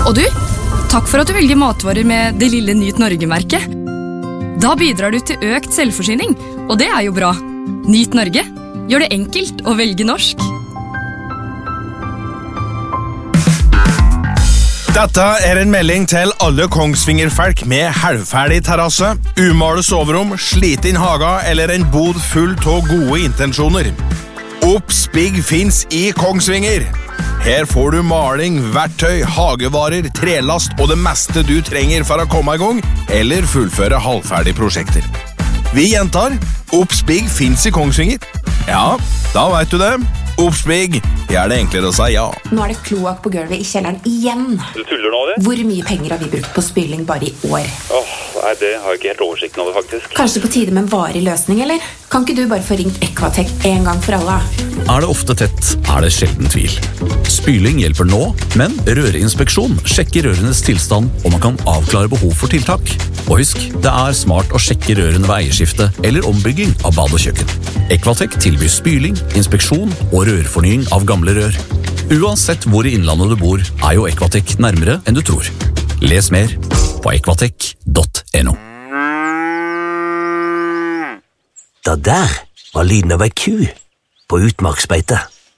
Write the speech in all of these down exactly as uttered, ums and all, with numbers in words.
Og du, takk for at du velger matvarer med det lille Nyt Norge-merket. Da bidrar du til økt selvforsyning, og det er jo bra. Nyt Norge, gjør det enkelt å velge norsk. Dette er en melding til alle Kongsvinger-folk med halvferdig terrasse, umale soverom, sliten haga eller en bod full av gode intensjoner. Obsbig finns i Kongsvinger. Her får du maling, verktøy, hagevarer, trelast og det meste du trenger for å komme i gang eller fullføre halvferdige prosjekter. Vi gjentar, Obsbig finns i Kongsvinger. Ja, da vet du det. Obsbig, gjør det enklere å si ja. Nå er det kloak på gulvet i kjelleren igjen. Du tuller nå, det? Hvor mye penger har vi brukt på spyling bare i år? Åh, nei, det har jeg ikke helt oversikten over, faktisk. Kanskje på tide med en varig løsning, eller? Kan ikke du bare få ringt Equatec en gang for alle? Er det ofte tett, er det sjelden tvil. Spyling hjelper nå, men rørinspeksjon sjekker rørenes tilstand, og man kan avklare behov for tiltak. Og husk, det er smart å sjekke rørene ved eierskifte eller ombygging av bad og kjøkken. Equatec tilbyr spyling, inspeksjon og rørfornying av gamle rør. Uansett hvor i innlandet du bor, er jo Equatec nærmere enn du tror. Les mer på equatec punktum no. Da der var lyden av ei ku på utmarksbeite.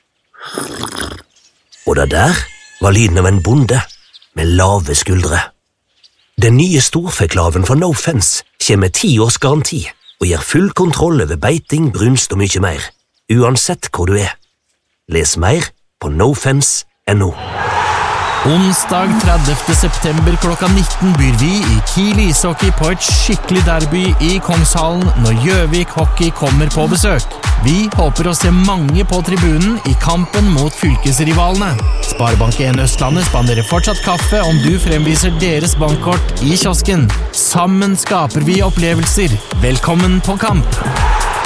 Og da der var lyden av en bonde med lave skuldre. Den nye storfeklaven fra No Fence kommer med ti års garanti og gir full kontroll over beiting, brunst og mye mer, uansett hvor du er. Les mer på no fence punktum no. Onsdag tredivte september klokka nitten byr vi i Kiel ishockey på et skikkelig derby i Kongshallen når Gjøvik Hockey kommer på besøk. Vi håper å se mange på tribunen i kampen mot fylkesrivalene. Sparebank en Østlandet spanderer fortsatt kaffe om du fremviser deres bankkort i kiosken. Sammen skaper vi opplevelser. Velkommen på kamp!